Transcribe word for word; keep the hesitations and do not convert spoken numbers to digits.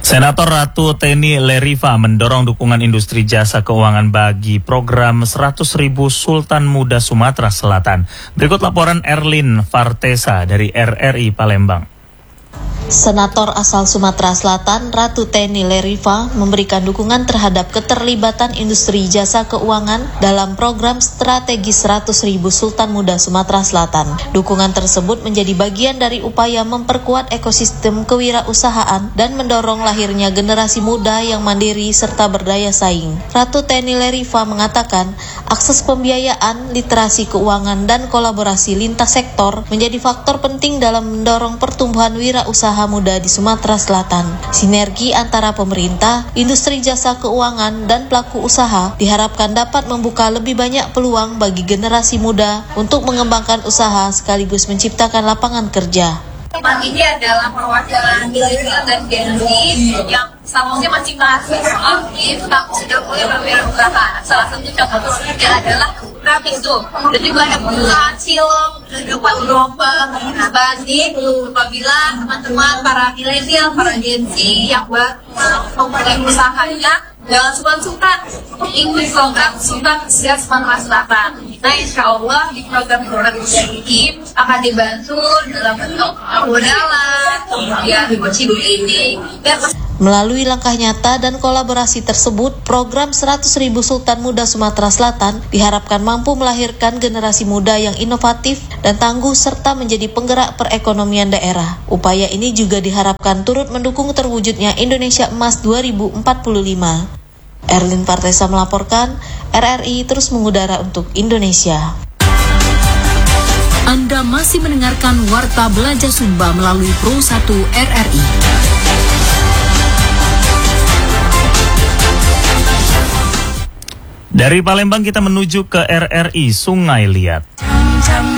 Senator Ratu Teni Leriva mendorong dukungan industri jasa keuangan bagi program seratus ribu Sultan Muda Sumatera Selatan. Berikut laporan Erlin Fartesa dari R R I Palembang. Senator asal Sumatera Selatan Ratu Teni Leriva memberikan dukungan terhadap keterlibatan industri jasa keuangan dalam program strategi seratus ribu Sultan Muda Sumatera Selatan. Dukungan tersebut menjadi bagian dari upaya memperkuat ekosistem kewirausahaan dan mendorong lahirnya generasi muda yang mandiri serta berdaya saing. Ratu Teni Leriva mengatakan akses pembiayaan, literasi keuangan, dan kolaborasi lintas sektor menjadi faktor penting dalam mendorong pertumbuhan wirausaha muda di Sumatera Selatan. Sinergi antara pemerintah, industri jasa keuangan, dan pelaku usaha diharapkan dapat membuka lebih banyak peluang bagi generasi muda untuk mengembangkan usaha sekaligus menciptakan lapangan kerja. Ini adalah perwakilan milenial dan Gen Z yang seharusnya masih mahasiswa itu tak sudah mulai berwirausaha. Salah satu contoh tersebut adalah Rapindo. Dan juga ada perusahaan film, dapat gelombang, banding. Apabila teman-teman para milenial, para Gen Z yang buat memulai usahanya, jangan sungkan-sungkan ikut program Sultan Muda Sumatera Selatan. Nah, insya Allah di program-program ini akan dibantu dalam bentuk modalan, kemudian dibuat ini. Melalui langkah nyata dan kolaborasi tersebut, program seratus ribu Sultan Muda Sumatera Selatan diharapkan mampu melahirkan generasi muda yang inovatif dan tangguh serta menjadi penggerak perekonomian daerah. Upaya ini juga diharapkan turut mendukung terwujudnya Indonesia Emas dua ribu empat puluh lima. Erlin Fartesa melaporkan, R R I terus mengudara untuk Indonesia. Anda masih mendengarkan Warta Belanja Sumba melalui Pro satu R R I. Dari Palembang kita menuju ke R R I Sungai Liat.